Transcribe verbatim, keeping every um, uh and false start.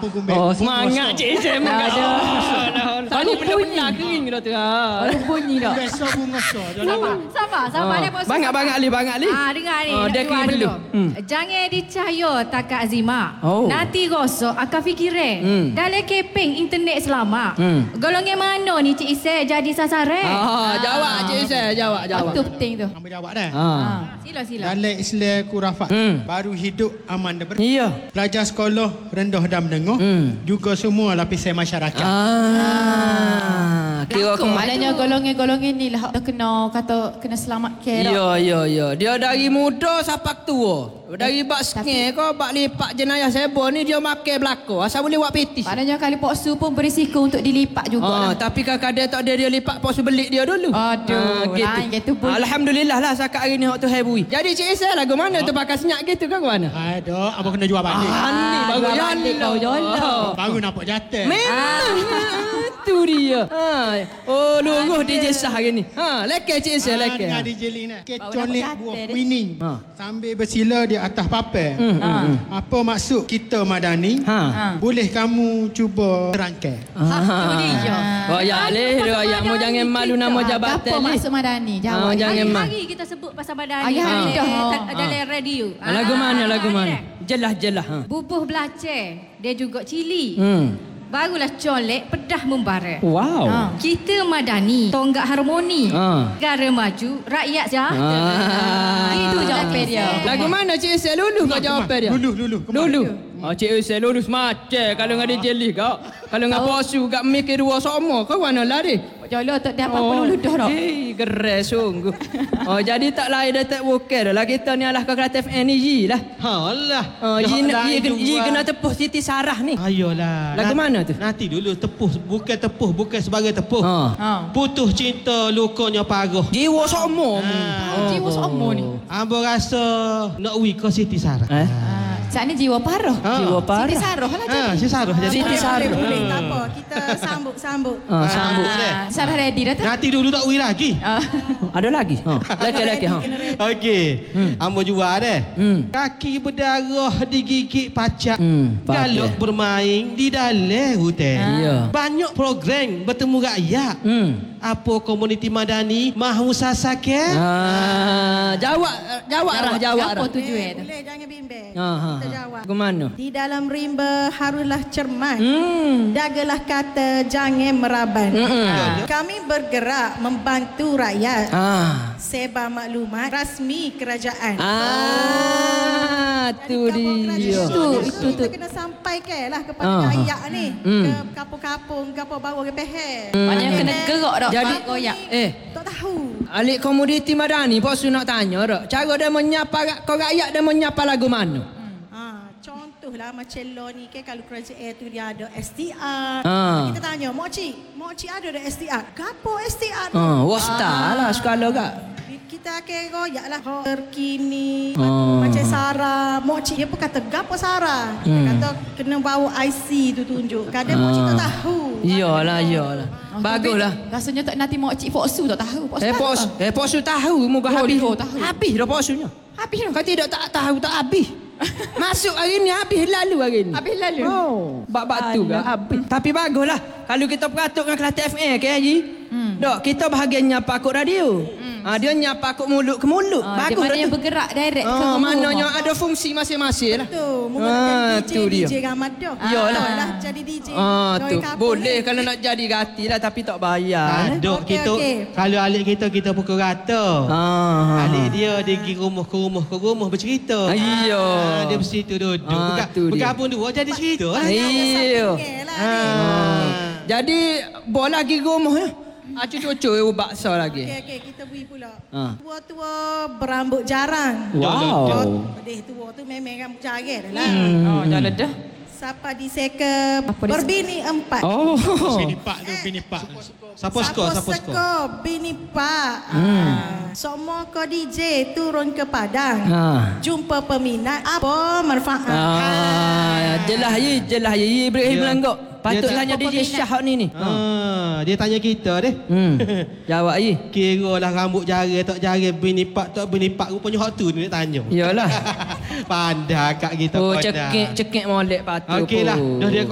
pun kumbek. Oh, semangat Cik Sam. Ada. Tadi benda-benda kering dah tu. Baru bunyi dah. Besok pun ngosor. Sabar, sabar, sabar dia bos. Banyak-banyak Ali, banyak Ali. Ah, dengar ni. Oh, nak dia keluar kena dulu. Hmm. Jangan dicahaya takak Azima. Oh. Nanti gosok akan fikirin. Hmm. Dalam keping internet selama. Hmm. Golongan mana ni Cik Isai jadi sasaran? Ah, jawab Cik Sam, jawab, jawab. Itu penting tu. Ambil jawab dah. Ah. Ah, sila sila. Dalam Islam kurafat. Hmm. Baru hidup aman dan ber. Iya. Pelajar sekolah rendah dan menengah. Hmm. Juga semua lapisan masyarakat. Ah. Kira Lakon, maknanya golongan-golongan ni lah kena kata kena selamat care. Ya, ya, ya. Dia dari muda sampai tua. Dari bak skeng kau bak lipat jenayah sebo ni dia makan belako. Asal boleh buat petis. Maknanya kali poksu pun berisiko untuk dilipat juga. Ah, lah. tapi kadang-kadang tak ada dia lipat poksu belik dia dulu. Aduh, lain gitu pun. Alhamdulillah lah sakat hari ni hak tu hebui. Jadi Cik Isai lagu mana tu pakai senyap gitu kan ke mana? Aduh, apa kena jual balik. Ah, ni baru jual ya balik kau jolok. Baru nampak jatuh. Memang tu dia. Ha. Oh, luruh D J Sah hari ni. Ha, leke Cik Isai leke. Dengan D J Lin ni. Baru Kecolek dapat buah jatuh dia. winning. Ha. Sambil bersila di atas paper. Hmm, hmm, hmm. Apa maksud kita Madani? Ha. Ha. Boleh kamu cuba terangkan? Ha, tu dia. Royak leh, royak mu jangan malu nama jabatan Apa ni. maksud Madani? Jawab. Ah, jangan ma- Hari-hari kita sebut pasal Madani. Hari-hari Ah. dah. Ah. Dalam radio. Ah, lagu mana, lagu Ah, mana? ni. Jelas-jelas. Ha. Bubuh belacer. Dia juga cili. Hmm. Barulah colek, pedah membara. Wow. Ha. Kita Madani, tonggak harmoni. Ha. Negara maju, rakyat sejahtera. Ah. Itu jawapan dia. Lagu mana Cik Isai lulu kau jawapan dia? Lulu, lulu. Kemar. Lulu. Ah, Cik Isai lulu semacam kalau ngadi jeli kau. Kalau ngap posu gak mikir dua sama kau mana lari? Jolo tak ada apa-apa lulu dah dah. Eh, geres sungguh. Oh, jadi tak lain dah tak bukan dah. Lah kita ni alah kau kata F N Yi lah. Ha Allah. Oh, Yi Yi Yi kena tepuh Siti Sarah ni. Ayolah. Lagu Nat- mana tu? Nanti dulu tepuh bukan tepuh bukan sebagai tepuh. Ha. Ha. Putus cinta lukanya paruh. Jiwa sama. Oh, jiwa sama ni. Ambo rasa nak wi ke Siti Sarah. Eh? Ah, Cak ni jiwa parah. Ha. Jiwa Siti parah. Sarah lah Ha, jadi. si Sarah jadi. Siti Sarah. Boleh, tak apa. Kita sambut-sambut. Ah, sambut. Ah, Sarah ready dah tu. Nanti dulu tak wi lagi. Ah. Ada lagi? Ha. Laki-laki ha. Okey. Ambo jual deh. Hmm. Kaki berdarah digigit pacak. Hmm, Galak pakai. bermain di dalam hutan. Ya. Banyak program bertemu rakyat. Hmm. Apa komuniti Madani mahu sasakan? Ah, jawab jawab Rah, jawab Apa Rah. tujuan tu? Boleh, jangan bimbang. Ha ha. Kita jawab. Ke mana? Di dalam rimba haruslah cermat. Hmm. Jagalah kata jangan meraban. Mm-mm. Kami bergerak membantu rakyat. Ah. Sebar maklumat rasmi kerajaan. Ah, tu dia. Itu, itu, kita tu. kena sampaikan lah kepada Ah. rakyat ni. Hmm. Ke kampung-kampung, kampung bawah ke peher. Maknanya kena gerak dah. Jadi goyak. eh Tak tahu. alik komoditi Madani posu nak tanya dak. Cara dia menyapa rak- kau rakyat dia menyapa lagu mana? Ha, contohlah macam lo ni ke kalau kerajaan tu dia ada S T R. Ah. Kita tanya, Mak Cik, Mak Cik ada ada S T R? Gapo S T R tu? Ha, wasta lah sekala gak. Kita akan royak lah terkini. Oh. Macam Sarah, Mak Cik dia pun kata gapo Sarah? Kita Hmm. kata kena bawa I C tu tunjuk. Kadang Mak Cik tak Ah. tahu. Iyalah, iyalah. Ah, Baguslah. tapi Rasanya tak nanti mak cik Foksu tak tahu. Foksu Eh tahu pos, tak? eh posu tahu muka Oh, habis. dia tahu. Habis dah posunya. Habis dah. Kau tidak tak tahu tak habis. Masuk hari ni habis lalu hari ni. Habis lalu. Oh, bab-bab tu kan habis. Tapi baguslah kalau kita peratuk dengan Kelantan F M ke Haji. Hmm. Dok, kita bahagian nyapa kod radio. Hmm. Ah, dia nyapa kod mulut ke mulut. Ah, dia Bagus maknanya dah tu. bergerak direct ke Ah, rumah. maknanya ada fungsi masing-masing lah. Tu, Ah, menggunakan tu D J, dia. D J Ramadan. Iyalah. lah jadi D J. Ah, Gawe tu. kampung Boleh ni. kalau nak jadi gati lah tapi tak bayar. eh. Dok Okey, kita okey. kalau alik kita kita pukul rata. Ah. Alik dia dia pergi rumah ke rumah ke rumah bercerita. Ah, iya. Ah, dia mesti tu duduk. Ah, Buka, tu dia. bergabung dua jadi cerita. lah. Iya. Lah, Ah. ni. Jadi boleh lagi rumah ya. Ah, cucu-cucu ibu bakso lagi. Okey, okey, kita beri pula. Ah. Tua-tua berambut jarang. Wow. Pedih tua tu memang rambut jarang dah lah. Oh, jalan dah. Siapa diseka Apa dia berbini empat. Oh. Bini pak tu, bini pak. Siapa skor? Siapa skor? seko bini pak. Hmm. Ah. Semua ko D J turun ke Padang. Ha. Jumpa peminat apa manfaat. Ah, jelas ye, jelas ye. Ye Ibrahim Dia- Langgok. Patutlah dia- jadi D J Syah ni ni. Ah, dia tanya kita deh. Hmm. Jawab ye. Kira lah rambut jari tak jari bini pak tak bini pak rupanya hak tu dia tanya. Iyalah. Pandai kat kita Oh, pandai. cekik cekik molek patut. Okeylah. pun. Dah dia